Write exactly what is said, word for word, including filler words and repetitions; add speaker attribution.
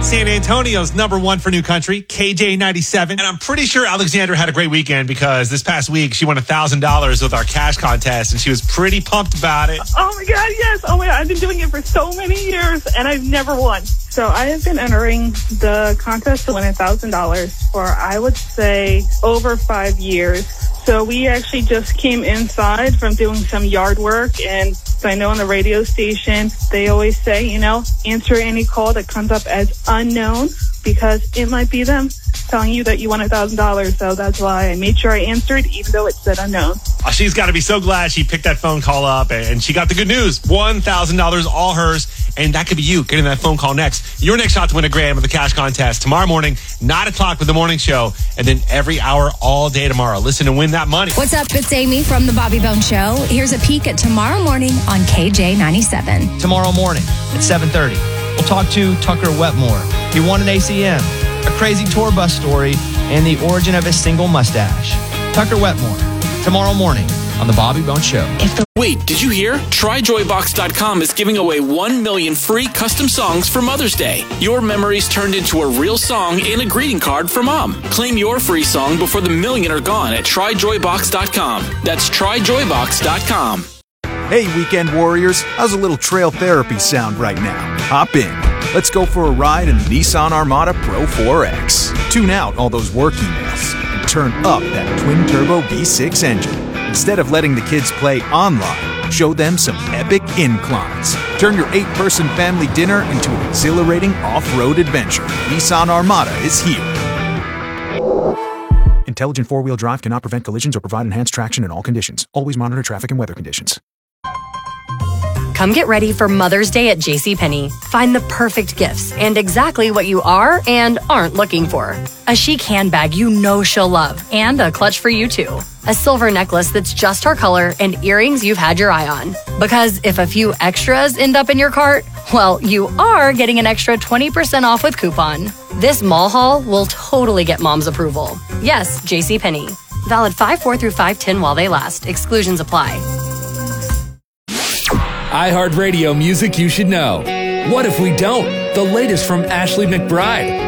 Speaker 1: San Antonio's number one for new country, K J ninety-seven. And I'm pretty sure Alexandra had a great weekend because this past week she won one thousand dollars with our cash contest and she was pretty pumped about it.
Speaker 2: Oh my God, yes. Oh my God, I've been doing it for so many years and I've never won. So I have been entering the contest to win one thousand dollars for, I would say, over five years. So we actually just came inside from doing some yard work, and so I know on the radio station, they always say, you know, answer any call that comes up as unknown because it might be them telling you that you won one thousand dollars. So that's why I made sure I answered, even though it said unknown.
Speaker 1: Oh, she's got to be so glad she picked that phone call up and she got the good news. one thousand dollars, all hers. And that could be you getting that phone call next. Your next shot to win a grand with the cash contest tomorrow morning, nine o'clock with the morning show. And then every hour all day tomorrow. Listen and win that money.
Speaker 3: What's up? It's Amy from The Bobby Bone Show. Here's a peek at tomorrow morning on K J ninety-seven.
Speaker 4: Tomorrow morning at seven thirty, we'll talk to Tucker Wetmore. He won an A C M, a crazy tour bus story, and the origin of his single mustache. Tucker Wetmore, tomorrow morning on The Bobby Bone Show.
Speaker 5: If the- Wait, did you hear? Try Joy Box dot com is giving away one million free custom songs for Mother's Day. Your memories turned into a real song and a greeting card for Mom. Claim your free song before the million are gone at Try Joy Box dot com. That's Try Joy Box dot com.
Speaker 6: Hey, weekend warriors, how's a little trail therapy sound right now? Hop in. Let's go for a ride in the Nissan Armada Pro four X. Tune out all those work emails and turn up that twin-turbo V six engine. Instead of letting the kids play online, show them some epic inclines. Turn your eight-person family dinner into an exhilarating off-road adventure. Nissan Armada is here. Intelligent four-wheel drive cannot prevent collisions or provide enhanced traction in all conditions. Always monitor traffic and weather conditions.
Speaker 7: Come get ready for Mother's Day at JCPenney. Find the perfect gifts and exactly what you are and aren't looking for. A chic handbag you know she'll love and a clutch for you too. A silver necklace that's just her color and earrings you've had your eye on. Because if a few extras end up in your cart, well, you are getting an extra twenty percent off with coupon. This mall haul will totally get Mom's approval. Yes, JCPenney. Valid five four through five ten while they last. Exclusions apply.
Speaker 8: iHeartRadio music you should know. What if we don't? The latest from Ashley McBryde.